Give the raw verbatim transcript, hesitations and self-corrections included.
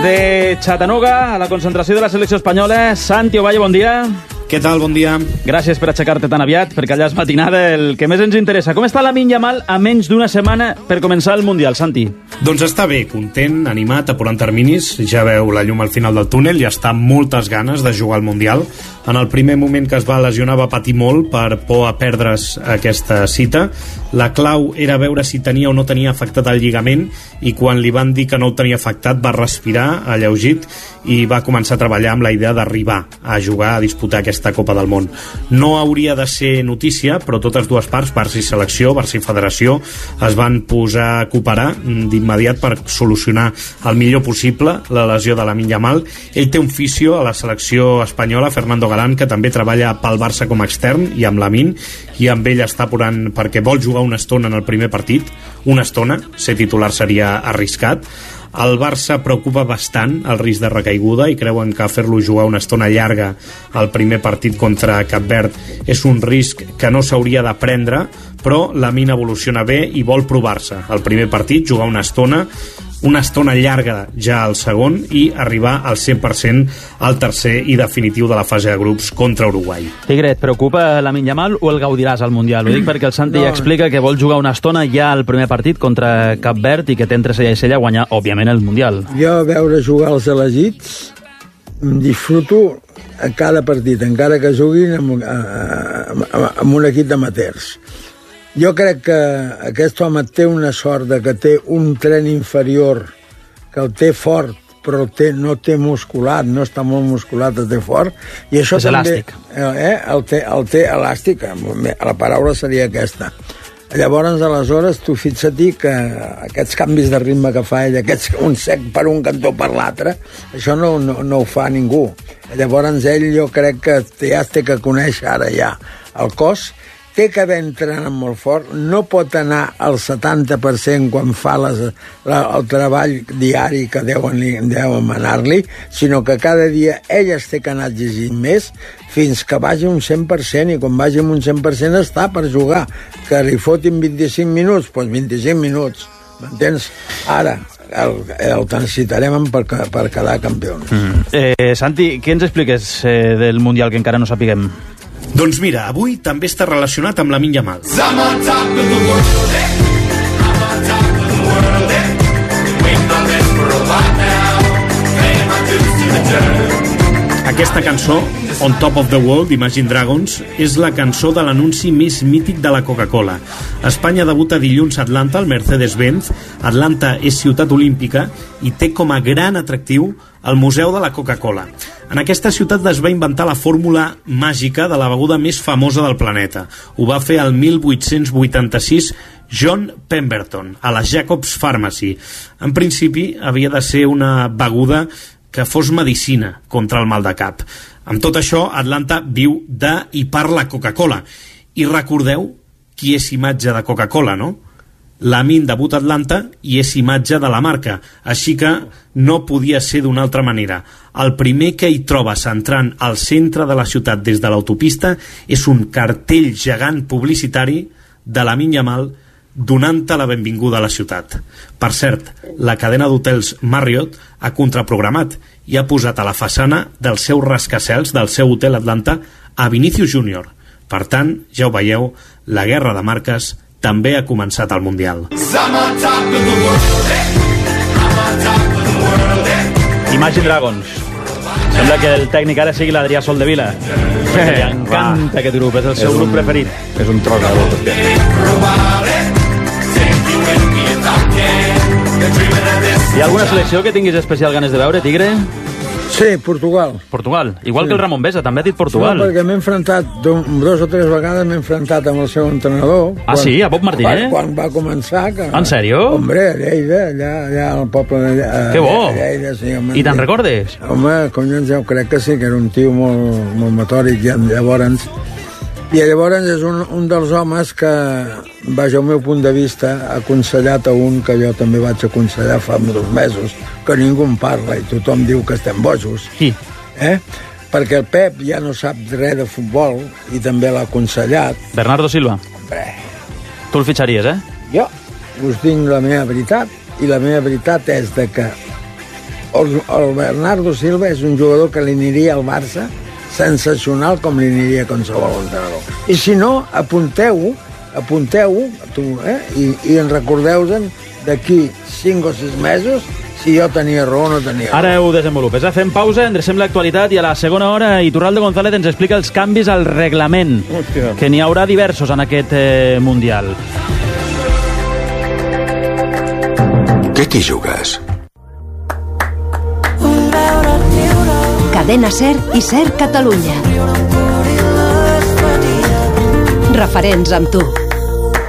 De Chattanooga, a la concentració de la selecció espanyola, Santi Ovalle, bon dia. Què tal? Bon dia. Gràcies per aixecar-te tan aviat, perquè allà és matinada el que més ens interessa. Com està Lamine Yamal a menys d'una setmana per començar el Mundial, Santi? Doncs està bé, content, animat, apurant terminis, ja veu la llum al final del túnel i està amb moltes ganes de jugar al Mundial. En el primer moment que es va lesionar va patir molt per por a perdre's aquesta cita. La clau era veure si tenia o no tenia afectat el lligament i quan li van dir que no ho tenia afectat va respirar alleugit i va començar a treballar amb la idea d'arribar a jugar, a disputar aquesta Copa del Món. No hauria de ser notícia, però totes dues parts, Barça i selecció, Barça i federació, es van posar a cooperar d'immediat per solucionar el millor possible la lesió de Lamine Yamal. Ell té un fisio a la selecció espanyola, Fernando Galán, que també treballa pel Barça com a extern i amb Lamine, i amb ell està apurant perquè vol jugar una estona en el primer partit, una estona, ser titular seria arriscat. El Barça preocupa bastant el risc de recaiguda i creuen que fer-lo jugar una estona llarga al primer partit contra Cap Verd és un risc que no s'hauria de prendre, però Lamine evoluciona bé i vol provar-se. El primer partit, jugar una estona, una estona llarga ja al segon i arribar al cent per cent al tercer i definitiu de la fase de grups contra Uruguai. Tigre, et preocupa Lamine Yamal o el gaudiràs al Mundial? Ho dic perquè el Santi no. explica que vol jugar una estona ja al primer partit contra Cap Verd i que té entre cella i cella guanyar, òbviament, el Mundial. Jo veure jugar els elegits disfruto a cada partit, encara que juguin amb, amb, amb un equip d'amateurs. Jo crec que aquest home té una sort de que té un tren inferior, que el té fort, però el té, no té musculat, no està molt musculat, el té fort. I això és també, elàstic. Eh, el, té, el té elàstic, la paraula seria aquesta. Llavors, aleshores, tu fixa't que aquests canvis de ritme que fa ell, aquests, un sec per un cantó per l'altre, això no, no, no ho fa ningú. Llavors, ell jo crec que ja té que conèixer ara ja el cos, té que haver entrenat molt fort, no pot anar al setanta per cent quan fa les, la, el treball diari que deuen, deuen manar-li, sinó que cada dia ell es té que anar llegint més fins que vagi un cent per cent, i quan vagi un cent per cent està per jugar. Que li fotin vint-i-cinc minuts, doncs vint-i-cinc minuts, m'entens? Ara, el, el necessitarem per, per quedar campions. Mm. Eh, Santi, què ens expliques eh, del Mundial que encara no sapiguem? Doncs mira, avui també està relacionat amb Lamine Yamal. Aquesta cançó, On Top of the World, d'Imagine Dragons, és la cançó de l'anunci més mític de la Coca-Cola. Espanya debuta dilluns a Atlanta, al Mercedes-Benz. Atlanta és ciutat olímpica i té com a gran atractiu el Museu de la Coca-Cola. En aquesta ciutat es va inventar la fórmula màgica de la beguda més famosa del planeta. Ho va fer el mil vuit-cents vuitanta-sis John Pemberton, a la Jacobs Pharmacy. En principi havia de ser una beguda que fos medicina contra el mal de cap. Amb tot això, Atlanta viu de i parla Coca-Cola. I recordeu qui és imatge de Coca-Cola, no? Lamine debuta a Atlanta i és imatge de la marca, així que no podia ser d'una altra manera. El primer que hi trobes entrant al centre de la ciutat des de l'autopista és un cartell gegant publicitari de Lamine Yamal donant-te la benvinguda a la ciutat. Per cert, la cadena d'hotels Marriott ha contraprogramat i ha posat a la façana del seu rascacels del seu hotel Atlanta a Vinicius Júnior. Per tant, ja ho veieu, la guerra de marques també ha començat al Mundial. Imagine Dragons. Sembla que el tècnic ara sigui l'Adrià Soldevila. Li encanta aquest grup, és el seu grup preferit. És un tros de grup. Hi ha alguna selecció que tinguis especial ganes de veure, Tigre? Sí, Portugal. Portugal. Igual sí. que el Ramon Besa, també ha dit Portugal. No, perquè m'he enfrontat, dos o tres vegades m'he enfrontat amb el seu entrenador. Ah, quan, sí? A Bob Martínez? Quan, quan va començar. Que, en sèrio? Hombre, a Lleida, allà, allà al poble de Lleida. Que bo! Lleida, sí, home, I te'n recordes? Home, collons, jo crec que sí, que era un tio molt, molt metòric, i llavors... I llavors és un, un dels homes que, vaja, al meu punt de vista, ha aconsellat a un que jo també vaig aconsellar fa dos mesos, que ningú en parla i tothom diu que estem bojos. Qui? Eh? Perquè el Pep ja no sap res de futbol i també l'ha aconsellat. Bernardo Silva? Hombre. Tu el fitxaries, eh? Jo us dic la meva veritat, i la meva veritat és de que el, el Bernardo Silva és un jugador que li aniria al Barça sensacional com li aniria a qualsevol entrenador. I si no, apunteu-ho, apunteu-ho, tu, eh? I, i en recordeu-se'n d'aquí cinc o sis mesos si jo tenia raó o no tenia raó. Ara ho desenvolupes. Eh? Fem pausa, endrecem l'actualitat i a la segona hora Iturralde González ens explica els canvis al reglament, Hòstia. que n'hi haurà diversos en aquest eh, Mundial. Què t'hi jugues? Cadena SER i SER Catalunya. Referents amb tu.